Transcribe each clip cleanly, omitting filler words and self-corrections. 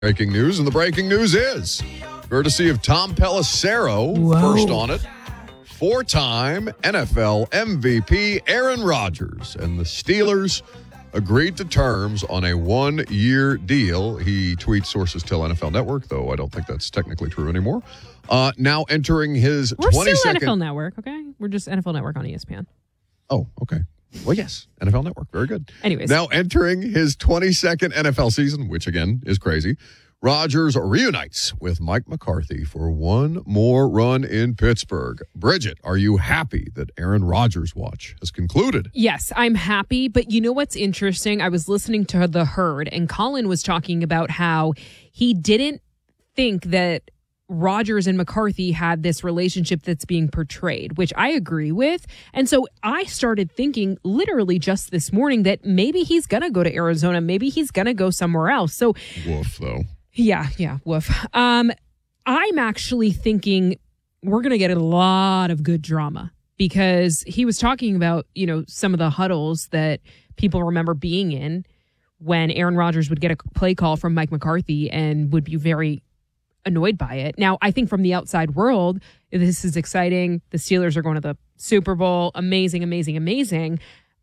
Breaking news, and the breaking news is courtesy of Tom Pelissero, first on it. Four-time NFL MVP Aaron Rodgers and the Steelers agreed to terms on a one-year deal. He tweets, sources tell NFL Network, though I don't think that's technically true anymore. Now entering his 22nd... We're still NFL Network, okay? We're just NFL Network on ESPN. Oh, okay. Well, yes, NFL Network. Very good. Anyways. Now entering his 22nd NFL season, which, again, is crazy, Rodgers reunites with Mike McCarthy for one more run in Pittsburgh. Bridget, are you happy that Aaron Rodgers' watch has concluded? Yes, I'm happy. But you know what's interesting? I was listening to The Herd, and Colin was talking about how he didn't think that Rodgers and McCarthy had this relationship that's being portrayed, which I agree with. And so I started thinking literally just this morning that maybe he's going to go to Arizona. Maybe he's going to go somewhere else. So woof, though. Yeah, woof. I'm actually thinking we're going to get a lot of good drama because he was talking about, some of the huddles that people remember being in when Aaron Rodgers would get a play call from Mike McCarthy and would be very annoyed by it. Now, I think from the outside world, this is exciting. The Steelers are going to the Super Bowl. Amazing, amazing, amazing.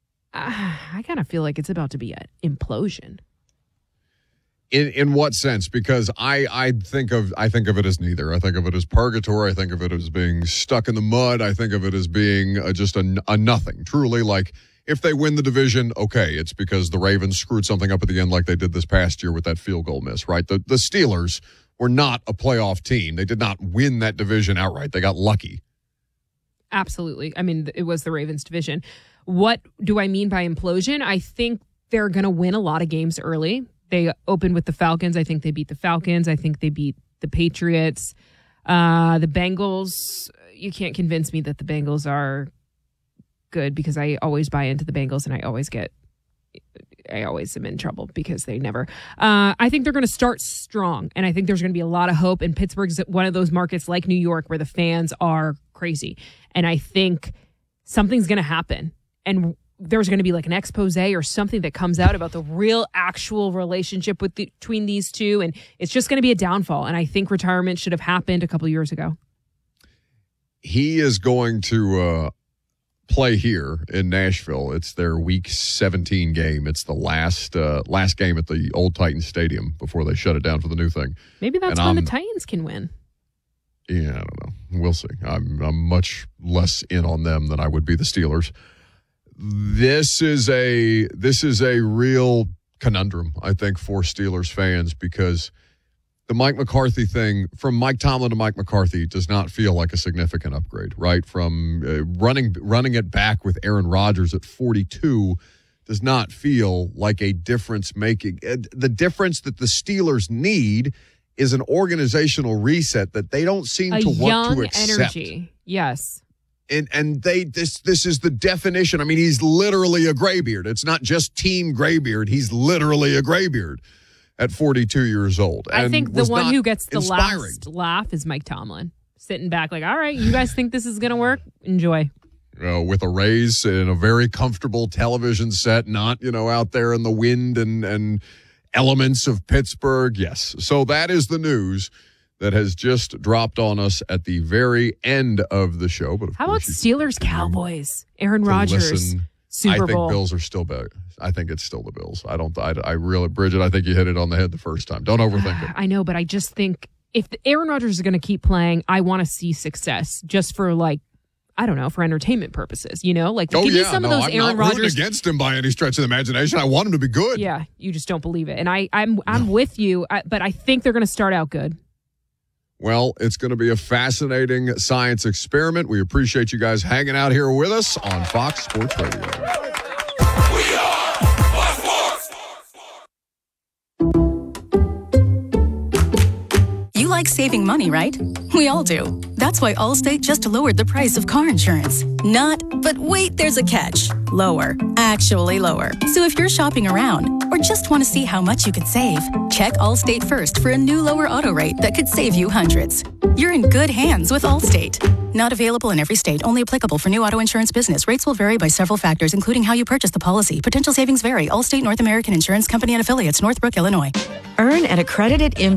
I kind of feel like it's about to be an implosion. In what sense? Because I think of it as neither. I think of it as purgatory. I think of it as being stuck in the mud. I think of it as being just a nothing. Truly, like if they win the division, okay, it's because the Ravens screwed something up at the end like they did this past year with that field goal miss, right? The Steelers were not a playoff team. They did not win that division outright. They got lucky. Absolutely. I mean, it was the Ravens division. What do I mean by implosion? I think they're going to win a lot of games early. They opened with the Falcons. I think they beat the Falcons. I think they beat the Patriots. The Bengals, you can't convince me that the Bengals are good because I always buy into the Bengals and I always am in trouble because they never. I think they're going to start strong, and I think there's going to be a lot of hope. And Pittsburgh's one of those markets like New York where the fans are crazy, and I think something's going to happen, and there's going to be like an expose or something that comes out about the real actual relationship between these two, and it's just going to be a downfall. And I think retirement should have happened a couple of years ago. He is going to play here in Nashville. It's their Week 17 game. It's the last game at the old Titans Stadium before they shut it down for the new thing. Maybe that's when the Titans can win. Yeah, I don't know. We'll see. I'm much less in on them than I would be the Steelers. This is a real conundrum, I think, for Steelers fans because the Mike McCarthy thing, from Mike Tomlin to Mike McCarthy, does not feel like a significant upgrade, right? From running it back with Aaron Rodgers at 42 does not feel like a difference-making. The difference that the Steelers need is an organizational reset that they don't seem to want to accept. Young energy, yes. And this is the definition. I mean, he's literally a graybeard. It's not just team graybeard. He's literally a graybeard at 42 years old. I think the one who gets the last laugh is Mike Tomlin, sitting back like, all right, you guys think this is going to work? Enjoy. With a raise in a very comfortable television set, not, out there in the wind and elements of Pittsburgh. Yes. So that is the news that has just dropped on us at the very end of the show. But how about Steelers Cowboys? Aaron Rodgers, Super Bowl. I think Bills are still better. I think it's still the Bills. I really, Bridget, I think you hit it on the head the first time. Don't overthink it. I know, but I just think if Aaron Rodgers is going to keep playing, I want to see success just for for entertainment purposes, Like, give me some of those Aaron Rodgers. I'm not rooting against him by any stretch of the imagination. I want him to be good. Yeah, you just don't believe it. And I'm with you, but I think they're going to start out good. Well, it's going to be a fascinating science experiment. We appreciate you guys hanging out here with us on Fox Sports Radio. We are Fox Sports. You like saving money, right? We all do. That's why Allstate just lowered the price of car insurance. But wait, there's a catch. Lower. Actually lower. So if you're shopping around or just want to see how much you could save, check Allstate first for a new lower auto rate that could save you hundreds. You're in good hands with Allstate. Not available in every state. Only applicable for new auto insurance business. Rates will vary by several factors, including how you purchase the policy. Potential savings vary. Allstate North American Insurance Company and affiliates, Northbrook, Illinois. Earn an accredited